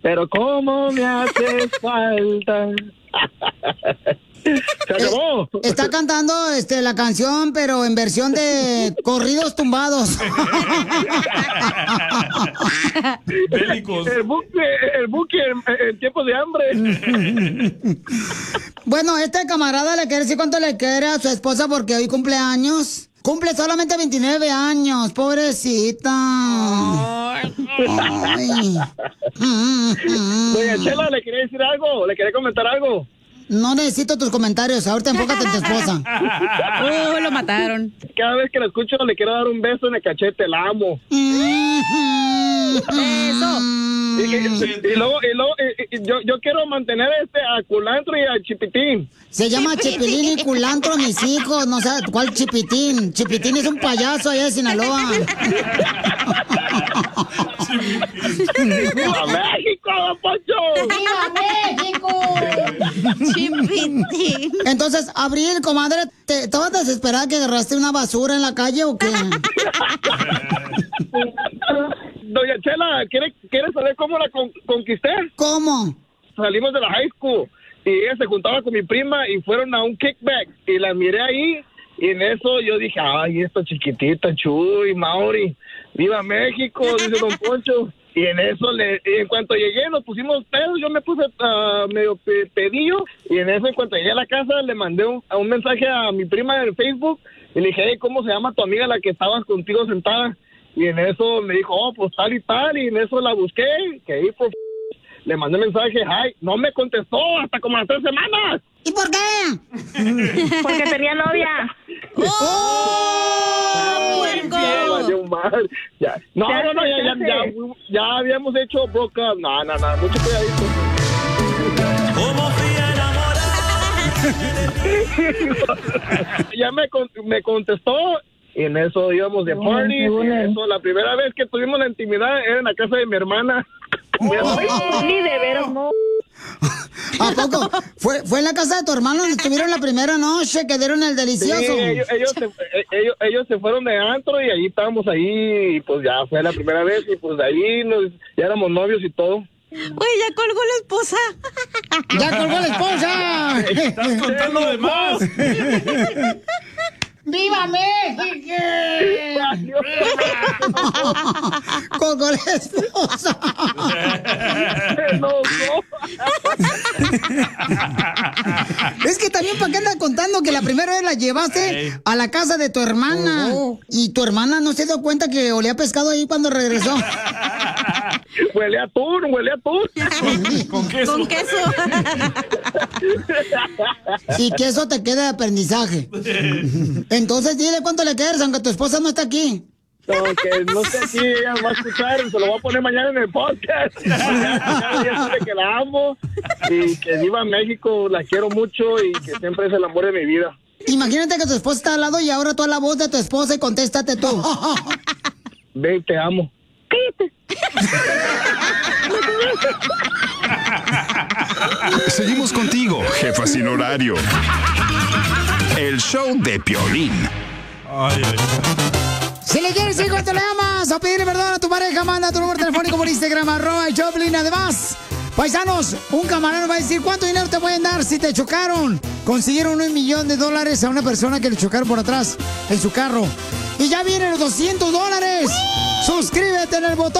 pero cómo me hace falta. Se acabó. Está cantando la canción, pero en versión de corridos tumbados. Bélicos. El buque en tiempos de hambre. Bueno, este camarada le quiere decir cuánto le quiere a su esposa porque hoy cumple años. Cumple solamente 29 años, pobrecita. Ay. Doña Chela, ¿le quería decir algo? ¿Le quería comentar algo? No necesito tus comentarios, ahorita enfócate en tu esposa. Lo mataron. Cada vez que la escucho le quiero dar un beso en el cachete, la amo. Eso. Y luego yo quiero mantener a Culantro y a Chipitín. Se llama Chipilín y Culantro, mis hijos. No sé cuál Chipitín. Chipitín es un payaso allá de Sinaloa. ¡Viva México, don Poncho! ¡Viva México! Chipitín. Entonces, Abril, comadre, ¿te estabas desesperada que agarraste una basura en la calle o qué? Doña Chela, ¿quiere saber cómo la conquisté? ¿Cómo? Salimos de la high school y ella se juntaba con mi prima y fueron a un kickback y la miré ahí y en eso yo dije, ay, esta chiquitita, Chuy, Mauri, viva México, dice don Poncho. Y en eso, en cuanto llegué, nos pusimos pedos, yo me puse medio pedillo, y en eso, en cuanto llegué a la casa, le mandé un mensaje a mi prima en Facebook, y le dije, hey, ¿cómo se llama tu amiga la que estabas contigo sentada? Y en eso me dijo, oh, pues tal y tal, y en eso la busqué, que ahí le mandé mensaje, ay, no me contestó hasta como las 3 semanas. ¿Y por qué? Porque tenía novia. ¡Oh! ¡Puerco! Ya habíamos hecho broke up. No, mucho cuidadito. Como fui enamorada. Ya me contestó. Y en eso íbamos de party. Y en eso, la primera vez que tuvimos la intimidad era en la casa de mi hermana. Ni de veras, no. ¿A poco? ¿Fue en la casa de tu hermano donde estuvieron la primera noche que dieron el delicioso? Sí, ellos se fueron de antro y allí estábamos ahí y pues ya fue la primera vez y pues de ahí ya éramos novios y todo. Oye, ya colgó la esposa. ¡Ya colgó la esposa! Estás contando de más. ¡Viva México! Colgó la esposa. Es que también, ¿para qué andas contando que la primera vez la llevaste a la casa de tu hermana? Y tu hermana no se dio cuenta que olía pescado ahí cuando regresó. Huele a atún. Con queso. Con queso. Y que eso te quede de aprendizaje. Entonces dile cuánto le quieres, aunque tu esposa no está aquí. No, que no esté aquí, ella va a escuchar, se lo voy a poner mañana en el podcast. Ya sabe que la amo y que viva México, la quiero mucho y que siempre es el amor de mi vida. Imagínate que tu esposa está al lado y ahora tú a la voz de tu esposa y contéstate tú. Ven, te amo. Cállate. Seguimos contigo, jefa sin horario. El show de Piolín. Ay. Si le quieres decir cuánto le amas o pedirle perdón a tu pareja, manda tu número telefónico por Instagram, @Choplin. Además, paisanos, un camarero va a decir cuánto dinero te pueden dar si te chocaron. Consiguieron $1,000,000 a una persona que le chocaron por atrás en su carro. Y ya vienen los $200. Suscríbete en el botón